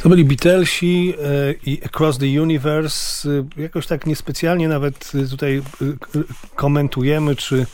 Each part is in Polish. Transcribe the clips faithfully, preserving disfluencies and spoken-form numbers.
To byli Beatlesi i Across the Universe. Jakoś tak niespecjalnie nawet tutaj komentujemy, czy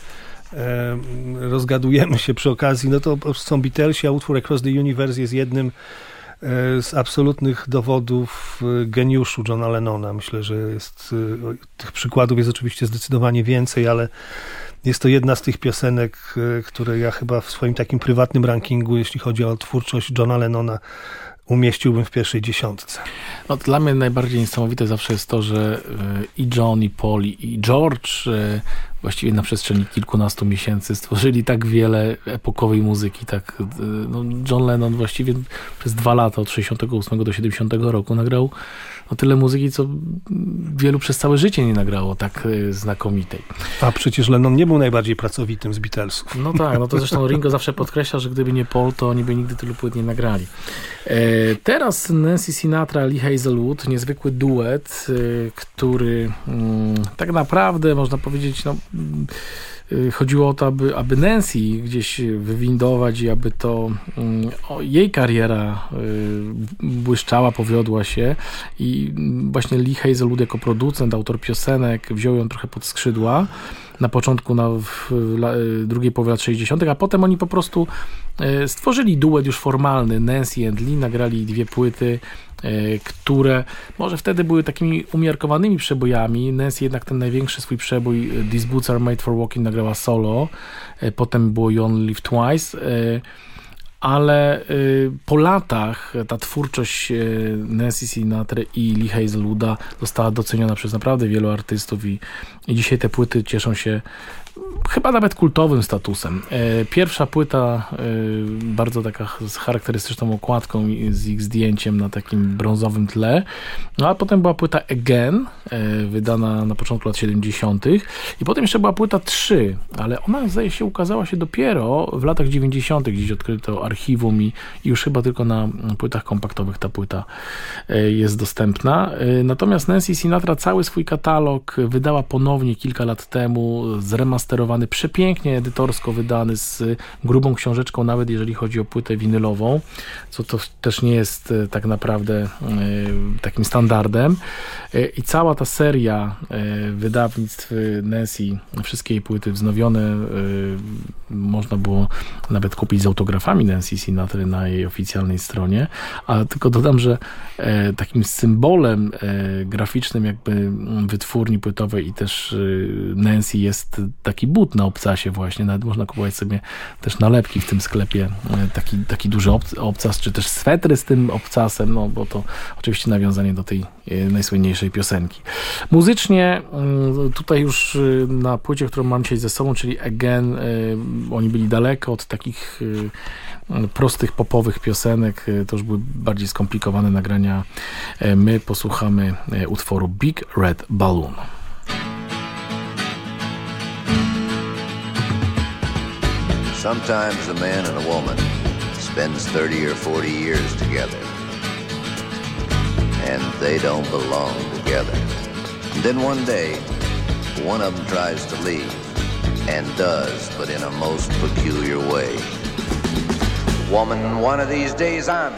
rozgadujemy się przy okazji. No to są Beatlesi, a utwór Across the Universe jest jednym z absolutnych dowodów geniuszu Johna Lennona. Myślę, że jest, tych przykładów jest oczywiście zdecydowanie więcej, ale jest to jedna z tych piosenek, które ja chyba w swoim takim prywatnym rankingu, jeśli chodzi o twórczość Johna Lennona, umieściłbym w pierwszej dziesiątce. No, dla mnie najbardziej niesamowite zawsze jest to, że i John, i Paul, i George właściwie na przestrzeni kilkunastu miesięcy stworzyli tak wiele epokowej muzyki. Tak, no John Lennon właściwie przez dwa lata, od sześćdziesiątego ósmego do siedemdziesiątego roku nagrał no tyle muzyki, co wielu przez całe życie nie nagrało tak znakomitej. A przecież Lennon nie był najbardziej pracowitym z Beatlesów. No tak, no to zresztą Ringo zawsze podkreśla, że gdyby nie Paul, to oni by nigdy tylu płyt nie nagrali. E, teraz Nancy Sinatra, Lee Hazelwood, niezwykły duet, e, który mm, tak naprawdę można powiedzieć, no chodziło o to, aby, aby Nancy gdzieś wywindować i aby to um, o, jej kariera y, błyszczała, powiodła się i właśnie Lee Hazelwood jako producent, autor piosenek wziął ją trochę pod skrzydła na początku, na w, la, drugiej połowie lat sześćdziesiątych, a potem oni po prostu y, stworzyli duet już formalny, Nancy and Lee, nagrali dwie płyty, które może wtedy były takimi umiarkowanymi przebojami. Nancy jednak ten największy swój przebój These Boots Are Made for Walking nagrała solo, potem było You Only Live Twice, ale po latach ta twórczość Nancy Sinatry i Lee Hazelwooda została doceniona przez naprawdę wielu artystów i, i dzisiaj te płyty cieszą się chyba nawet kultowym statusem. Pierwsza płyta, bardzo taka z charakterystyczną okładką i z ich zdjęciem na takim brązowym tle, no a potem była płyta Again, wydana na początku lat siedemdziesiątych i potem jeszcze była płyta trzy, ale ona zdaje się ukazała się dopiero w latach dziewięćdziesiątych, gdzieś odkryto archiwum i, i już chyba tylko na płytach kompaktowych ta płyta jest dostępna. Natomiast Nancy Sinatra cały swój katalog wydała ponownie kilka lat temu, zremasterowany, przepięknie edytorsko wydany, z grubą książeczką, nawet jeżeli chodzi o płytę winylową, co to też nie jest tak naprawdę takim standardem. I cała ta seria wydawnictw Nancy, wszystkie jej płyty wznowione, można było nawet kupić z autografami Nancy Sinatry na jej oficjalnej stronie, ale tylko dodam, że takim symbolem graficznym jakby wytwórni płytowej i też Nancy jest taki but na obcasie właśnie, nawet można kupować sobie też nalepki w tym sklepie, taki, taki duży obcas, czy też swetry z tym obcasem, no bo to oczywiście nawiązanie do tej najsłynniejszej piosenki. Muzycznie tutaj już na płycie, którą mam dzisiaj ze sobą, czyli Again, oni byli daleko od takich prostych popowych piosenek, to już były bardziej skomplikowane nagrania. My posłuchamy utworu Big Red Balloon. Sometimes a man and a woman spends thirty or forty years together, and they don't belong together. And then one day, one of them tries to leave, and does, but in a most peculiar way. Woman, one of these days I'm